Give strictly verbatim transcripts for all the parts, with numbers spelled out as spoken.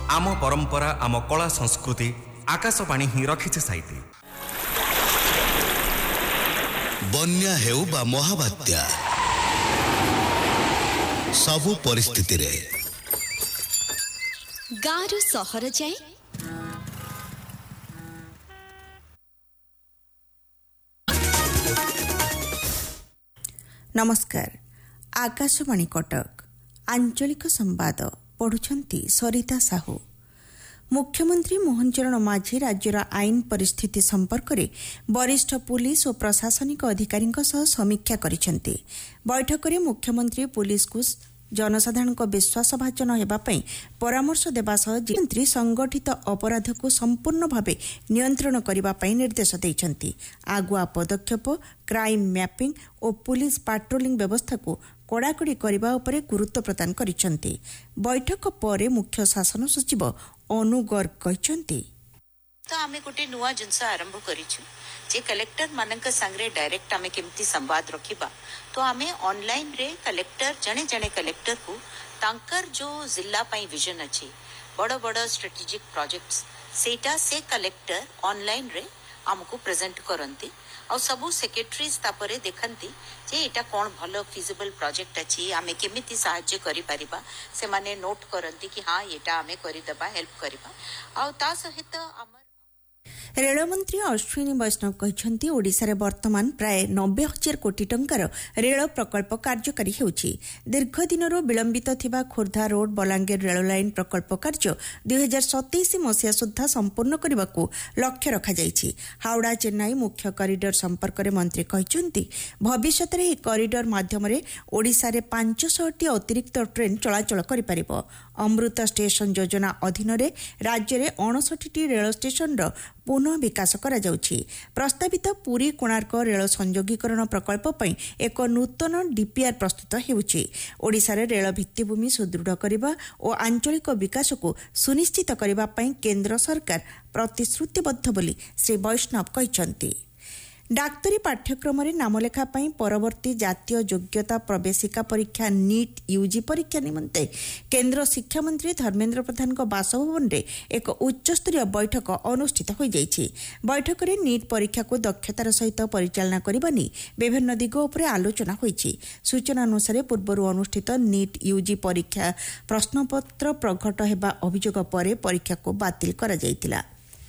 आम परंपरा आम कला संस्कृति आकाशवाणी ही रखिছে साइती। बन्या हेउ बा महाबात्या सबु परिस्थिति रे गारु सहर जाए नमस्कार। आकाशवाणी कटक आंचलिक संवाद पढ़ुछंती सरिता साहू। मुख्यमंत्री मोहन चरण माझी राज्यर आईन परिस्थिति संपर्क में वरिष्ठ पुलिस और प्रशासनिक अधिकारी समीक्षा करिसेंती। बैठक में मुख्यमंत्री पुलिस को जनसाधारण विश्वास भाजन होगापी परामर्श देवा सह मंत्री संगठित अपराध को संपूर्ण भाव नियंत्रण करने निर्देश देइछंती। आगुआ पदक्षेप क्राइम मैपिंग और पुलिस पाट्रोलिंग व्यवस्था को कड़ाकड़ी करने उपरे गुरुत्व प्रदान करिसेंती। बैठक पर मुख्य शासन सचिव अनु गर्ग कहचंती तो आमे गोटे नुआ जिनस आरंभ करिछु जे कलेक्टर मानक संगरे डायरेक्ट आमे केमती संवाद रखिबा। तो आमे ऑनलाइन रे कलेक्टर जने जने कलेक्टर को तांकर जो जिला पई विजन अछि बड़ बड़ स्ट्रेटेजिक प्रोजेक्ट्स सेटा से कलेक्टर ऑनलाइन रे हमको प्रेजेंट करंती और सबु सेक्रेटरीज तापरे देखंती जे एटा कोन भलो फिजिबल प्रोजेक्ट अछि आमे केमिति सहाय्य करि परिबा से माने नोट करंती कि हां एटा आमे करि दबा हेल्प करिबा। और ता सहित हमर रेलमंत्री अश्विनी वैष्णव कहते ओडिशा रे वर्तमान प्राय नब्बे हजार कोटी टंकार रेल प्रकल्प कार्यकारी होउछि। दीर्घ दिनर विलंबित थिबा Khordha road Balangir rail line प्रकल्प कार्य दुई हजार सतैश मसीहा सुधा संपूर्ण करने को लक्ष्य रखा जाइछि। हावड़ा चेन्नई मुख्य कॉरिडोर संपर्क में मंत्री कहते भविष्य में यह कॉरिडोर माध्यम ओडिशा रे पांच सौ टी अतिरिक्त ट्रेन चलाचल करि परिबो। अमृत स्टेशन योजना अधीन राज्य में अड़सठ टी रेल स्टेशन पुनः विकास करा जाउछि। प्रस्तावित पुरी कोणार्क रेल संयोगीकरण प्रकल्प पई एक नूतन डीपीआर प्रस्तुत हेउछि। ओडिशा रे रेल भित्तिभूमि सुदृढ़ करबा और आंचलिक विकास को सुनिश्चित करबा पई केंद्र सरकार प्रतिश्रुतिबद्ध बोली श्री वैष्णव कहचंती। डाक्तरी पाठ्यक्रम रे नामलेखा पई परवर्ती जातीय योग्यता प्रवेशिका परीक्षा नीट यूजी परीक्षा निमंते केंद्र शिक्षा मंत्री धर्मेंद्र प्रधान को बासभवन रे एक उच्चस्तरीय बैठक अनुष्ठित हो जाइछि। बैठक रे नीट परीक्षा को दक्षतार सहित परिचालना करबा नि विभिन्न दिग उपरे आलोचना होइछि। सूचना अनुसार पूर्व अनुष्ठित नीट यूजी परीक्षा प्रश्नपत्र प्रघट हेबा अभियोग पर परीक्षा को बातिल करा जाइतिला।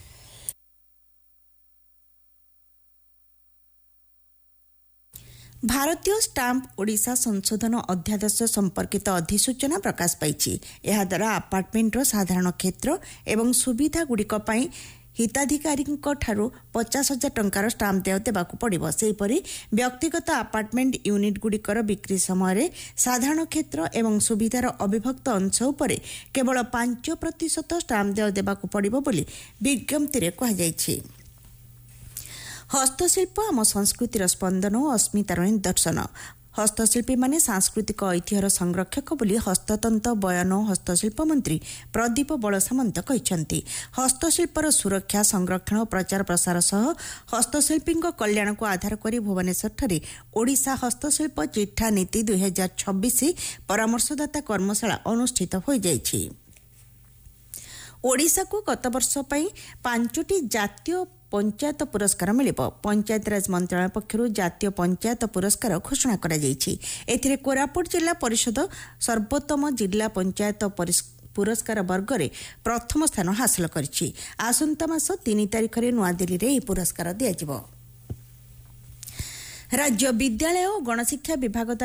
भारतीय स्टाम्प ओडिशा संशोधन अध्यादेश संपर्कित अधिसूचना प्रकाश पाइछि। एहा द्वारा अपार्टमेंटर साधारण क्षेत्र एवं सुविधा गुड़िक पई हिताधिकारी ठारू पचास हजार टंकार स्टाम्प देय देबाकू पड़िबो। सेहिपरि व्यक्तिगत अपार्टमेंट यूनिट गुड़िकर बिक्री समय साधारण क्षेत्र एवं सुविधार अविभक्त अंश उपरे केवल पांच प्रतिशत स्टाम्प देय देबाकू पड़िबो बोली विज्ञप्ति रे कहा जाइछि। हस्तशिल्प आम संस्कृतिर स्पंदन और अस्मितार निदर्शन। हस्तशिल्पी माने सांस्कृतिक ऐतिह्यर संरक्षक बोली हस्ततंत बयान और हस्तशिल्प मंत्री प्रदीप बलसामंत कहते हस्तशिल्पर सुरक्षा संरक्षण और प्रचार प्रसार सह हस्तशिल्पी कल्याण को आधार कर भुवनेश्वर ठारे ओडिशा हस्तशिल्प चिठा नीति दुई हजार छब्बीस परामर्शदाता कर्मशाला अनुष्ठित हो जाइछि। ओडिशा को गत वर्ष पई पांचटी जातीय पंचायत पुरस्कार मिलिबो। पंचायतराज मंत्रालय पक्षरु जातीय पंचायत पुरस्कार घोषणा करा जाइछि। एथिरे कोरापुट जिला परिषद सर्वोत्तम जिला पंचायत पुरस्कार वर्ग रे प्रथम स्थान हासिल करिछि। आसंता मास तीन तारिख रे नुआ दिल्ली रे एही पुरस्कार दिया जिवो। राज्य विद्यालय और गणशिक्षा विभाग